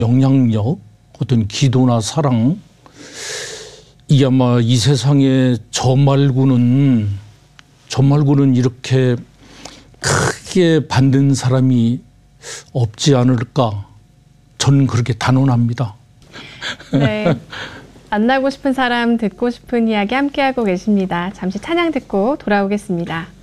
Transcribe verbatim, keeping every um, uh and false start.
영향력, 어떤 기도나 사랑, 이게 아마 이 세상에 저 말고는, 저 말고는 이렇게 크게 받는 사람이 없지 않을까. 저는 그렇게 단언합니다. 네. 만나고 싶은 사람, 듣고 싶은 이야기 함께하고 계십니다. 잠시 찬양 듣고 돌아오겠습니다.